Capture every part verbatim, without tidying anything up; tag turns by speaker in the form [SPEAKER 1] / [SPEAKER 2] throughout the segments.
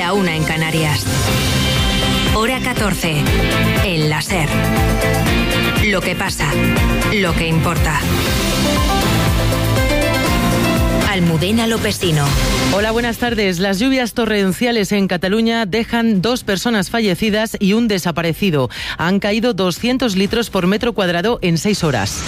[SPEAKER 1] la una en Canarias. Hora catorce, en la SER. Lo que pasa, lo que importa. Almudena Lopesino.
[SPEAKER 2] Hola, buenas tardes. Las lluvias torrenciales en Cataluña dejan dos personas fallecidas y un desaparecido. Han caído doscientos litros por metro cuadrado en seis horas.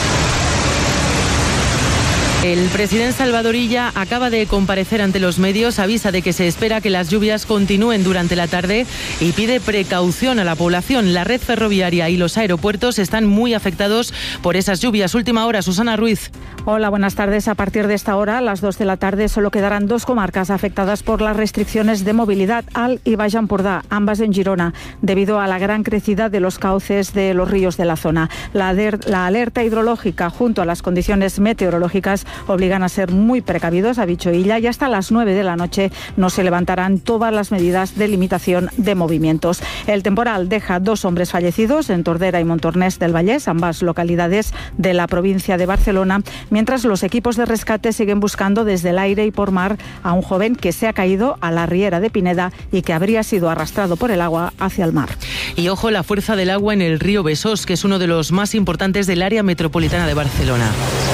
[SPEAKER 2] El presidente Salvador Illa acaba de comparecer ante los medios, avisa de que se espera que las lluvias continúen durante la tarde y pide precaución a la población. La red ferroviaria y los aeropuertos están muy afectados por esas lluvias. Última hora, Susana Ruiz.
[SPEAKER 3] Hola, buenas tardes. A partir de esta hora, a las dos de la tarde, solo quedarán dos comarcas afectadas por las restricciones de movilidad, Alt y Baix Empordà, ambas en Girona, debido a la gran crecida de los cauces de los ríos de la zona. La, la alerta hidrológica, junto a las condiciones meteorológicas, obligan a ser muy precavidos, ha dicho Illa, y hasta las nueve de la noche no se levantarán todas las medidas de limitación de movimientos. El temporal deja dos hombres fallecidos en Tordera y Montornès del Vallès, ambas localidades de la provincia de Barcelona, mientras los equipos de rescate siguen buscando desde el aire y por mar a un joven que se ha caído a la riera de Pineda y que habría sido arrastrado por el agua hacia el mar.
[SPEAKER 2] Y ojo, la fuerza del agua en el río Besós, que es uno de los más importantes del área metropolitana de Barcelona.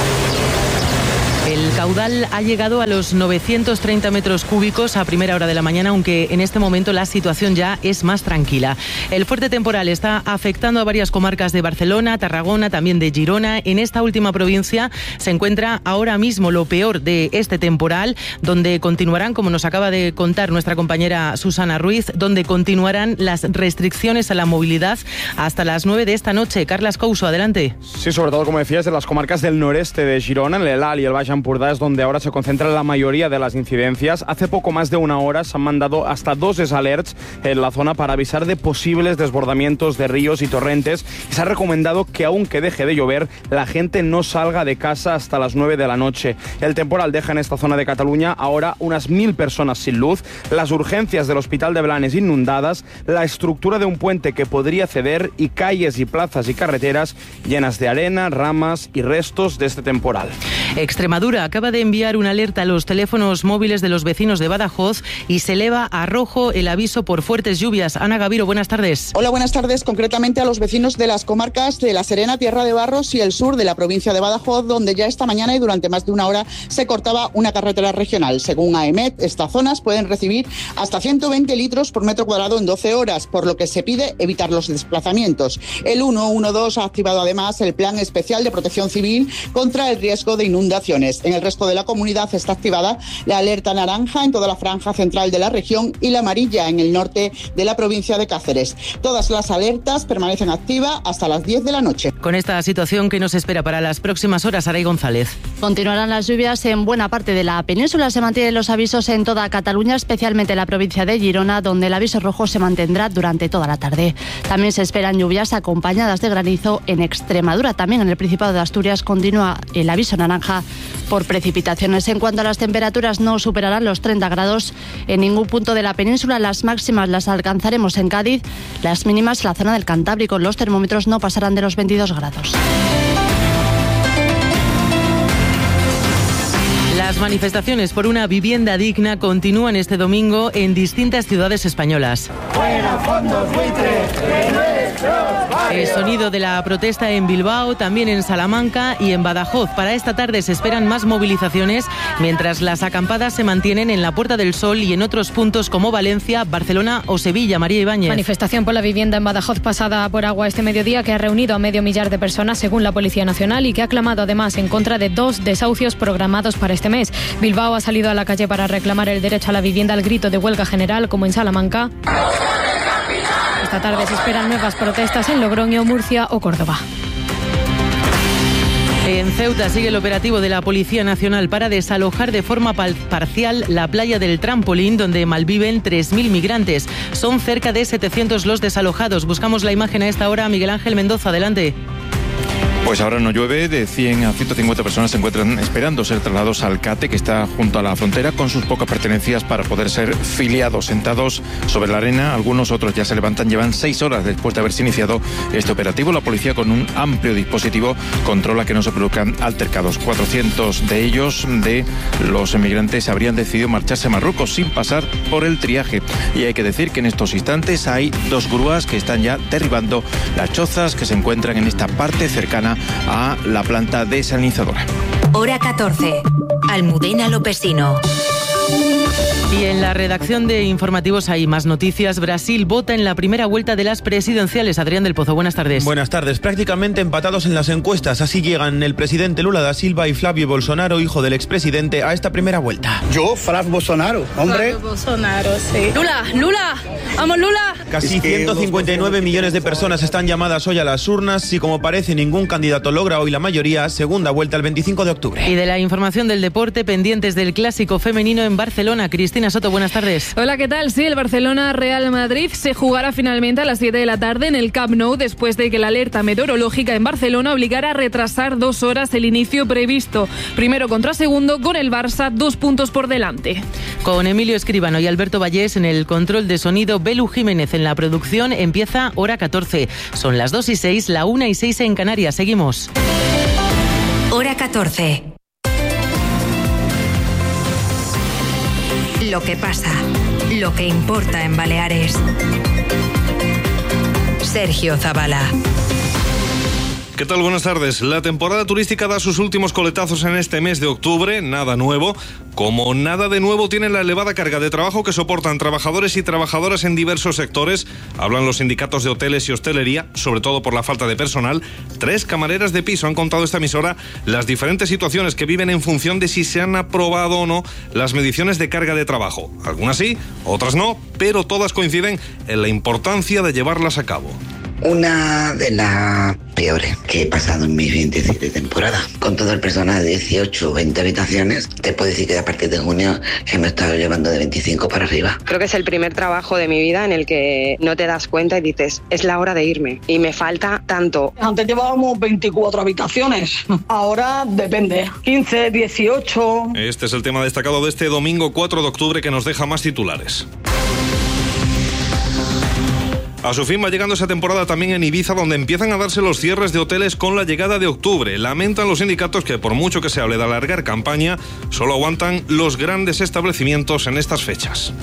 [SPEAKER 2] El caudal ha llegado a los novecientos treinta metros cúbicos a primera hora de la mañana, aunque en este momento la situación ya es más tranquila. El fuerte temporal está afectando a varias comarcas de Barcelona, Tarragona, también de Girona. En esta última provincia se encuentra ahora mismo lo peor de este temporal, donde continuarán, como nos acaba de contar nuestra compañera Susana Ruiz, donde continuarán las restricciones a la movilidad hasta las nueve de esta noche. Carlas Couso, adelante.
[SPEAKER 4] Sí, sobre todo, como decías, de las comarcas del noreste de Girona, en el Alt y el Baix Empordà es donde ahora se concentra la mayoría de las incidencias. Hace poco más de una hora se han mandado hasta dos desalerts en la zona para avisar de posibles desbordamientos de ríos y torrentes. Y se ha recomendado que, aunque deje de llover, la gente no salga de casa hasta las nueve de la noche. El temporal deja en esta zona de Cataluña ahora unas mil personas sin luz, las urgencias del Hospital de Blanes inundadas, la estructura de un puente que podría ceder y calles y plazas y carreteras llenas de arena, ramas y restos de este temporal.
[SPEAKER 2] Extremadura acaba de enviar una alerta a los teléfonos móviles de los vecinos de Badajoz y se eleva a rojo el aviso por fuertes lluvias. Ana Gaviro, buenas tardes.
[SPEAKER 5] Hola, buenas tardes. Concretamente a los vecinos de las comarcas de La Serena, Tierra de Barros y el sur de la provincia de Badajoz, donde ya esta mañana y durante más de una hora se cortaba una carretera regional. Según AEMET, estas zonas pueden recibir hasta ciento veinte litros por metro cuadrado en doce horas, por lo que se pide evitar los desplazamientos. El ciento doce ha activado además el Plan Especial de Protección Civil contra el riesgo de inundaciones. En el resto de la comunidad está activada la alerta naranja en toda la franja central de la región y la amarilla en el norte de la provincia de Cáceres. Todas las alertas permanecen activas hasta las diez de la noche.
[SPEAKER 2] Con esta situación, ¿qué nos espera para las próximas horas, Aray González?
[SPEAKER 6] Continuarán las lluvias en buena parte de la península. Se mantienen los avisos en toda Cataluña, especialmente en la provincia de Girona, donde el aviso rojo se mantendrá durante toda la tarde. También se esperan lluvias acompañadas de granizo en Extremadura. También en el Principado de Asturias continúa el aviso naranja por precipitaciones. En cuanto a las temperaturas, no superarán los treinta grados en ningún punto de la península. Las máximas las alcanzaremos en Cádiz, las mínimas en la zona del Cantábrico. Los termómetros no pasarán de los veintidós grados.
[SPEAKER 2] Las manifestaciones por una vivienda digna continúan este domingo en distintas ciudades españolas.
[SPEAKER 7] ¡Fuera fondos buitres de nuestros barrios!
[SPEAKER 2] El sonido de la protesta en Bilbao, también en Salamanca y en Badajoz. Para esta tarde se esperan más movilizaciones, mientras las acampadas se mantienen en la Puerta del Sol y en otros puntos como Valencia, Barcelona o Sevilla. María Ibáñez.
[SPEAKER 8] Manifestación por la vivienda en Badajoz pasada por agua este mediodía, que ha reunido a medio millar de personas según la Policía Nacional y que ha clamado además en contra de dos desahucios programados para este mes. Bilbao ha salido a la calle para reclamar el derecho a la vivienda al grito de huelga general, como en Salamanca. Esta tarde se esperan nuevas protestas en Logroño, Murcia o Córdoba.
[SPEAKER 2] En Ceuta sigue el operativo de la Policía Nacional para desalojar de forma parcial la playa del Trampolín, donde malviven tres mil migrantes. Son cerca de setecientos los desalojados. Buscamos la imagen a esta hora. Miguel Ángel Mendoza, adelante.
[SPEAKER 9] Pues ahora no llueve, de cien a ciento cincuenta personas se encuentran esperando ser trasladados al CATE, que está junto a la frontera, con sus pocas pertenencias para poder ser filiados, sentados sobre la arena. Algunos otros ya se levantan, llevan seis horas después de haberse iniciado este operativo. La policía, con un amplio dispositivo, controla que no se produzcan altercados. cuatrocientos de ellos, de los emigrantes, habrían decidido marcharse a Marruecos sin pasar por el triaje. Y hay que decir que en estos instantes hay dos grúas que están ya derribando las chozas que se encuentran en esta parte cercana a la planta desalinizadora.
[SPEAKER 1] Hora catorce. Almudena Lopesino.
[SPEAKER 2] Y en la redacción de informativos hay más noticias. Brasil vota en la primera vuelta de las presidenciales. Adrián del Pozo, buenas tardes.
[SPEAKER 10] Buenas tardes. Prácticamente empatados en las encuestas. Así llegan el presidente Lula da Silva y Flavio Bolsonaro, hijo del expresidente, a esta primera vuelta.
[SPEAKER 11] Yo, Flavio Bolsonaro, hombre.
[SPEAKER 12] Flavio Bolsonaro, sí. Lula, Lula, vamos Lula.
[SPEAKER 10] Casi ciento cincuenta y nueve millones de personas están llamadas hoy a las urnas y, como parece, ningún candidato logra hoy la mayoría. Segunda vuelta el veinticinco de octubre.
[SPEAKER 2] Y de la información del deporte, pendientes del clásico femenino en Barcelona. Cristina Soto, buenas tardes.
[SPEAKER 13] Hola, ¿qué tal? Sí, el Barcelona-Real Madrid se jugará finalmente a las siete de la tarde en el Camp Nou, después de que la alerta meteorológica en Barcelona obligara a retrasar dos horas el inicio previsto. Primero contra segundo, con el Barça dos puntos por delante.
[SPEAKER 2] Con Emilio Escribano y Alberto Vallés en el control de sonido, Belu Jiménez en la producción. Empieza Hora catorce. Son las dos y seis, la una y seis en Canarias. Seguimos.
[SPEAKER 1] Hora catorce. Lo que pasa, lo que importa en Baleares. Sergio Zavala.
[SPEAKER 14] ¿Qué tal? Buenas tardes. La temporada turística da sus últimos coletazos en este mes de octubre, nada nuevo. Como nada de nuevo tiene la elevada carga de trabajo que soportan trabajadores y trabajadoras en diversos sectores. Hablan los sindicatos de hoteles y hostelería, sobre todo por la falta de personal. Tres camareras de piso han contado a esta emisora las diferentes situaciones que viven en función de si se han aprobado o no las mediciones de carga de trabajo. Algunas sí, otras no, pero todas coinciden en la importancia de llevarlas a cabo.
[SPEAKER 15] Una de las peores que he pasado en mis veintisiete temporadas. Con todo el personal de dieciocho o veinte habitaciones, te puedo decir que a partir de junio hemos estado llevando de veinticinco para arriba.
[SPEAKER 16] Creo que es el primer trabajo de mi vida en el que no te das cuenta y dices, es la hora de irme. Y me falta tanto.
[SPEAKER 17] Antes llevábamos veinticuatro habitaciones, ahora depende, quince, dieciocho...
[SPEAKER 14] Este es el tema destacado de este domingo cuatro de octubre que nos deja más titulares. A su fin va llegando esa temporada también en Ibiza, donde empiezan a darse los cierres de hoteles con la llegada de octubre. Lamentan los sindicatos que, por mucho que se hable de alargar campaña, solo aguantan los grandes establecimientos en estas fechas.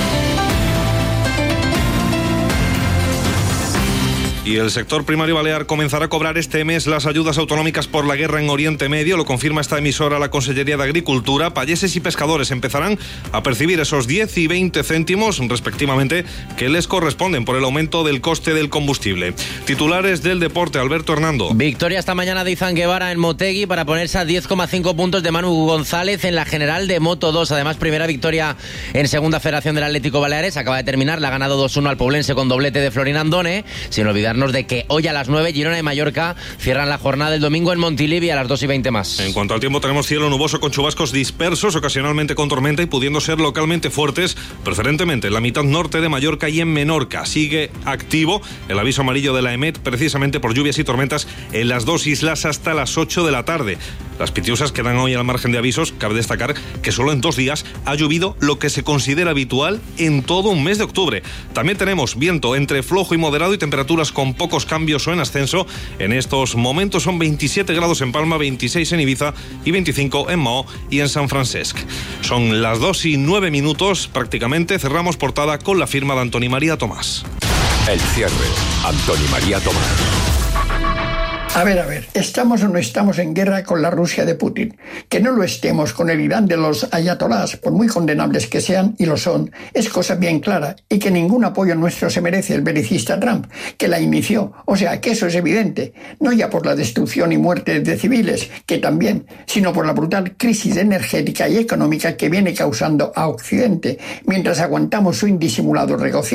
[SPEAKER 14] Y el sector primario balear comenzará a cobrar este mes las ayudas autonómicas por la guerra en Oriente Medio. Lo confirma esta emisora la Consellería de Agricultura. Payeses y pescadores empezarán a percibir esos diez y veinte céntimos, respectivamente, que les corresponden por el aumento del coste del combustible. Titulares del deporte, Alberto Hernando.
[SPEAKER 18] Victoria esta mañana de Izan Guevara en Motegi para ponerse a diez coma cinco puntos de Manu González en la general de Moto dos. Además, primera victoria en segunda federación del Atlético Baleares. Acaba de terminar, la ha ganado dos uno al Poblense con doblete de Florín Andone. Sin olvidar de que hoy a las nueve Girona y Mallorca cierran la jornada del domingo en Montilivi a las dos y veinte más.
[SPEAKER 14] En cuanto al tiempo, tenemos cielo nuboso con chubascos dispersos, ocasionalmente con tormenta y pudiendo ser localmente fuertes, preferentemente en la mitad norte de Mallorca y en Menorca. Sigue activo el aviso amarillo de la EMET, precisamente por lluvias y tormentas en las dos islas hasta las ocho de la tarde. Las pitiusas quedan hoy al margen de avisos. Cabe destacar que solo en dos días ha llovido lo que se considera habitual en todo un mes de octubre. También tenemos viento entre flojo y moderado y temperaturas con pocos cambios o en ascenso. En estos momentos son veintisiete grados en Palma, veintiséis en Ibiza y veinticinco en Mahó y en San Francesc. Son las dos y nueve minutos prácticamente. Cerramos portada con la firma de Antoni María Tomás.
[SPEAKER 19] El cierre, Antoni María Tomás.
[SPEAKER 20] A ver, a ver, ¿estamos o no estamos en guerra con la Rusia de Putin? Que no lo estemos con el Irán de los ayatolás, por muy condenables que sean, y lo son, es cosa bien clara, y que ningún apoyo nuestro se merece el belicista Trump, que la inició, o sea, que eso es evidente, no ya por la destrucción y muerte de civiles, que también, sino por la brutal crisis energética y económica que viene causando a Occidente, mientras aguantamos su indisimulado regocijo.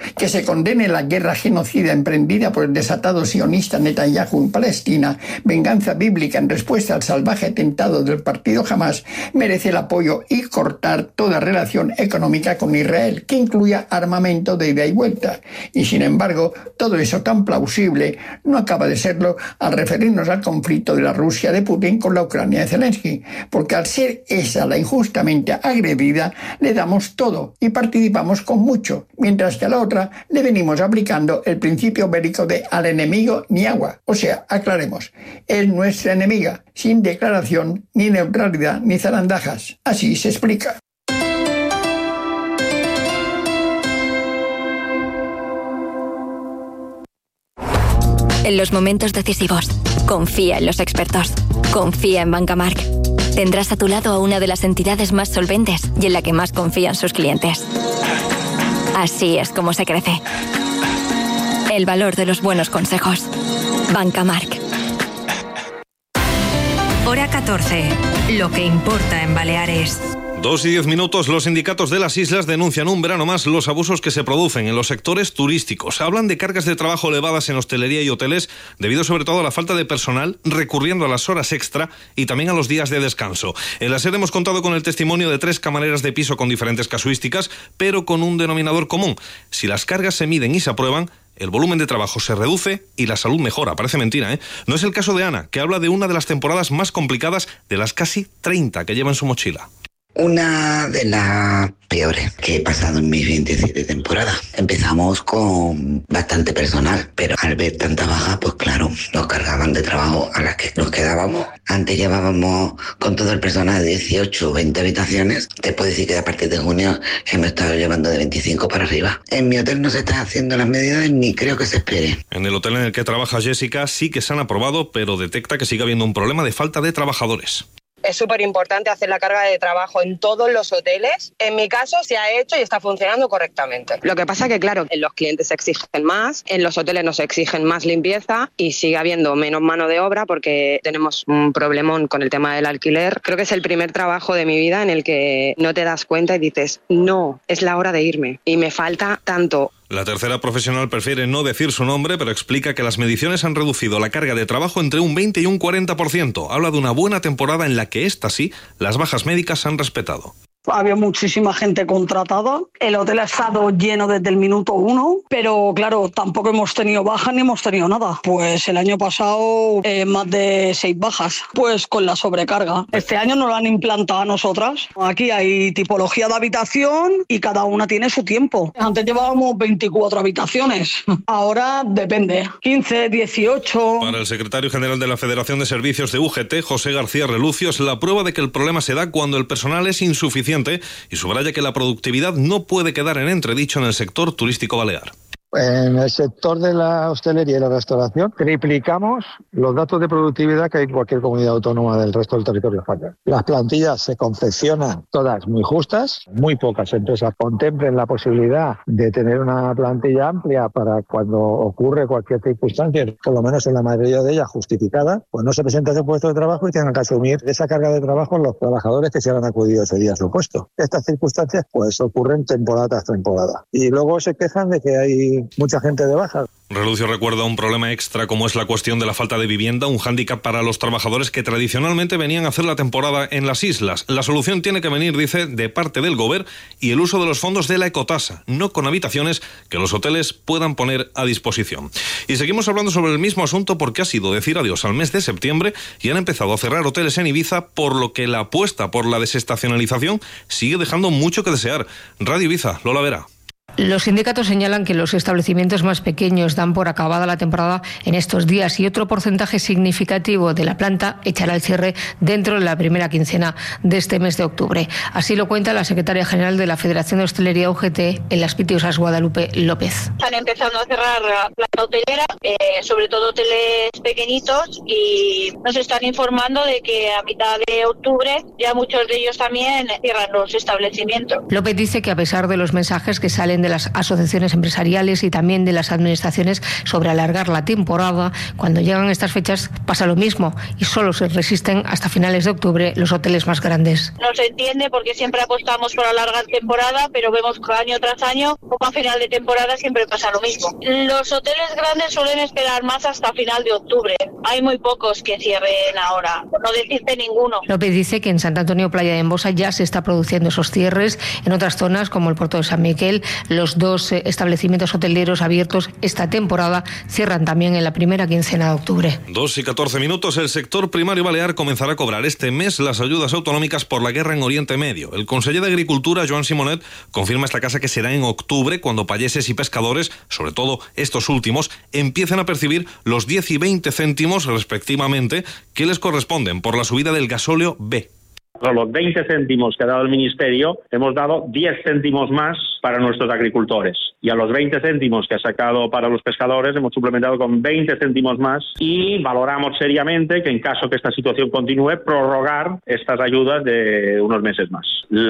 [SPEAKER 20] que se condene la guerra genocida emprendida por el desatado sionista Netanyahu en Palestina, venganza bíblica en respuesta al salvaje atentado del partido Hamas, merece el apoyo y cortar toda relación económica con Israel, que incluya armamento de ida y vuelta. Y sin embargo, todo eso tan plausible no acaba de serlo al referirnos al conflicto de la Rusia de Putin con la Ucrania de Zelensky, porque al ser esa la injustamente agredida, le damos todo y participamos con mucho, mientras que a la otra le venimos aplicando el principio bélico de al enemigo ni agua. O sea, aclaremos, es nuestra enemiga, sin declaración, ni neutralidad, ni zarandajas. Así se explica.
[SPEAKER 1] En los momentos decisivos, confía en los expertos. Confía en Bancamark. Tendrás a tu lado a una de las entidades más solventes y en la que más confían sus clientes. Así es como se crece. El valor de los buenos consejos. Bancamark. Hora catorce. Lo que importa en Baleares.
[SPEAKER 14] Dos y diez minutos, los sindicatos de las islas denuncian un verano más los abusos que se producen en los sectores turísticos. Hablan de cargas de trabajo elevadas en hostelería y hoteles, debido sobre todo a la falta de personal, recurriendo a las horas extra y también a los días de descanso. En la SER hemos contado con el testimonio de tres camareras de piso con diferentes casuísticas, pero con un denominador común. Si las cargas se miden y se aprueban, el volumen de trabajo se reduce y la salud mejora. Parece mentira, ¿eh? No es el caso de Ana, que habla de una de las temporadas más complicadas de las casi treinta que lleva en su mochila.
[SPEAKER 15] Una de las peores que he pasado en mis veintisiete temporadas. Empezamos con bastante personal, pero al ver tanta baja, pues claro, nos cargaban de trabajo a las que nos quedábamos. Antes llevábamos con todo el personal dieciocho o veinte habitaciones. Te puedo decir que a partir de junio hemos estado llevando de veinticinco para arriba. En mi hotel no se están haciendo las medidas ni creo que se espere.
[SPEAKER 14] En el hotel en el que trabaja Jessica sí que se han aprobado, pero detecta que sigue habiendo un problema de falta de trabajadores.
[SPEAKER 16] Es súper importante hacer la carga de trabajo en todos los hoteles. En mi caso se ha hecho y está funcionando correctamente. Lo que pasa que, claro, en los clientes se exigen más, en los hoteles nos exigen más limpieza y sigue habiendo menos mano de obra porque tenemos un problemón con el tema del alquiler. Creo que es el primer trabajo de mi vida en el que no te das cuenta y dices, no, es la hora de irme y me falta tanto.
[SPEAKER 14] La tercera profesional prefiere no decir su nombre, pero explica que las mediciones han reducido la carga de trabajo entre un veinte y un cuarenta por ciento. Habla de una buena temporada en la que esta sí, las bajas médicas se han respetado.
[SPEAKER 17] Había muchísima gente contratada. El hotel ha estado lleno desde el minuto uno, pero claro, tampoco hemos tenido bajas ni hemos tenido nada. Pues el año pasado eh, más de seis bajas, pues con la sobrecarga. Este año nos lo han implantado a nosotras. Aquí hay tipología de habitación y cada una tiene su tiempo. Antes llevábamos veinticuatro habitaciones, ahora depende, quince, dieciocho.
[SPEAKER 14] Para el secretario general de la Federación de Servicios de U G T, José García Relucio, es la prueba de que el problema se da cuando el personal es insuficiente y subraya que la productividad no puede quedar en entredicho en el sector turístico balear.
[SPEAKER 21] En el sector de la hostelería y la restauración triplicamos los datos de productividad que hay en cualquier comunidad autónoma del resto del territorio español. Las plantillas se confeccionan todas muy justas, muy pocas empresas contemplen la posibilidad de tener una plantilla amplia para cuando ocurre cualquier circunstancia, por lo menos en la mayoría de ellas justificada, pues no se presenta ese puesto de trabajo y tengan que asumir esa carga de trabajo los trabajadores que se han acudido ese día a su puesto. Estas circunstancias pues ocurren temporada tras temporada y luego se quejan de que hay mucha gente de baja.
[SPEAKER 14] Relucio recuerda un problema extra como es la cuestión de la falta de vivienda, un hándicap para los trabajadores que tradicionalmente venían a hacer la temporada en las islas. La solución tiene que venir, dice, de parte del Gober y el uso de los fondos de la ecotasa, no con habitaciones que los hoteles puedan poner a disposición. Y seguimos hablando sobre el mismo asunto porque ha sido decir adiós al mes de septiembre y han empezado a cerrar hoteles en Ibiza, por lo que la apuesta por la desestacionalización sigue dejando mucho que desear. Radio Ibiza, Lola Vera.
[SPEAKER 22] Los sindicatos señalan que los establecimientos más pequeños dan por acabada la temporada en estos días y otro porcentaje significativo de la planta echará el cierre dentro de la primera quincena de este mes de octubre. Así lo cuenta la secretaria general de la Federación de Hostelería U G T en Las Pitiusas, Guadalupe López.
[SPEAKER 23] Están empezando a cerrar la planta hotelera, eh, sobre todo hoteles pequeñitos, y nos están informando de que a mitad de octubre ya muchos de ellos también cierran los establecimientos.
[SPEAKER 22] López dice que a pesar de los mensajes que salen de las asociaciones empresariales y también de las administraciones sobre alargar la temporada. Cuando llegan estas fechas pasa lo mismo y solo se resisten hasta finales de octubre los hoteles más grandes.
[SPEAKER 23] No se entiende porque siempre apostamos por alargar temporada, pero vemos que año tras año, como a final de temporada, siempre pasa lo mismo. Los hoteles grandes suelen esperar más hasta final de octubre. Hay muy pocos que cierren ahora, por no decirte ninguno.
[SPEAKER 22] López dice que en Sant Antonio Playa de Embosa ya se está produciendo esos cierres. En otras zonas, como el puerto de San Miguel, los dos establecimientos hoteleros abiertos esta temporada cierran también en la primera quincena de octubre.
[SPEAKER 14] Dos y catorce minutos. El sector primario balear comenzará a cobrar este mes las ayudas autonómicas por la guerra en Oriente Medio. El conseller de Agricultura, Joan Simonet, confirma esta casa que será en octubre cuando payeses y pescadores, sobre todo estos últimos, empiecen a percibir los diez y veinte céntimos respectivamente que les corresponden por la subida del gasóleo B.
[SPEAKER 3] A los veinte céntimos que ha dado el Ministerio, hemos dado diez céntimos más para nuestros agricultores. Y a los veinte céntimos que ha sacado para los pescadores, hemos suplementado con veinte céntimos más y valoramos seriamente que en caso que esta situación continúe, prorrogar estas ayudas de unos meses más.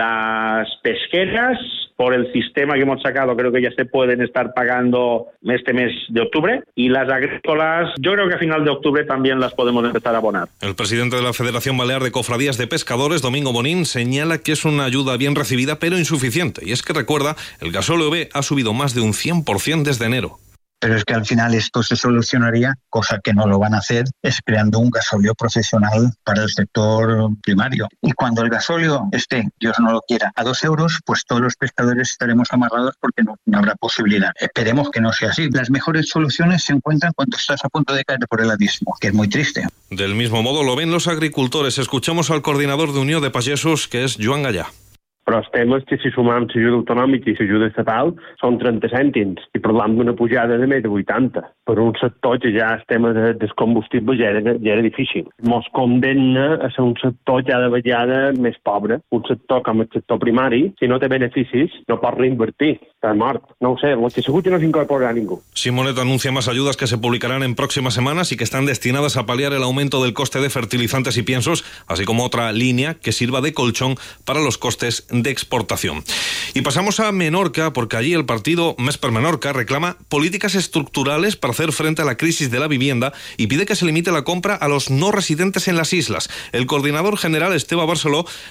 [SPEAKER 3] Las pesqueras, por el sistema que hemos sacado, creo que ya se pueden estar pagando este mes de octubre, y las agrícolas, yo creo que a final de octubre también las podemos empezar a abonar.
[SPEAKER 14] El presidente de la Federación Balear de Cofradías de Pescadores, Domingo Bonín, señala que es una ayuda bien recibida pero insuficiente, y es que recuerda, el gasóleo B ha subido más de un cien por ciento desde enero.
[SPEAKER 4] Pero es que al final esto se solucionaría, cosa que no lo van a hacer, es creando un gasóleo profesional para el sector primario. Y cuando el gasóleo esté, Dios no lo quiera, a dos euros, pues todos los pescadores estaremos amarrados porque no, no habrá posibilidad. Esperemos que no sea así. Las mejores soluciones se encuentran cuando estás a punto de caer por el abismo, que es muy triste.
[SPEAKER 14] Del mismo modo lo ven los agricultores. Escuchamos al coordinador de Unió de Pagesos, que és Joan Gallà.
[SPEAKER 5] Però el tema és que si sumam l'ajuda autonòmica i l'ajuda estatal són trenta cèntims i parlam d'una pujada de més de vuitanta. Per un sector que ja el tema de, dels combustibles ja era, ja era difícil. Mos condemna a ser un sector ja de vegada més pobre. Un sector com el sector primari, si no té beneficis, no pot reinvertir. Està mort. No ho sé, lo que segur que no s'incorporarà ningú.
[SPEAKER 14] Simonet anuncia más ayudas que se publicarán en próximas semanas y que están destinadas a paliar el aumento del coste de fertilizantes y piensos, así como otra línea que sirva de colchón para los costes de exportación. Y pasamos a Menorca, porque allí el partido Més per Menorca reclama políticas estructurales para hacer frente a la crisis de la vivienda y pide que se limite la compra a los no residentes en las islas. El coordinador general, Esteve Barceló,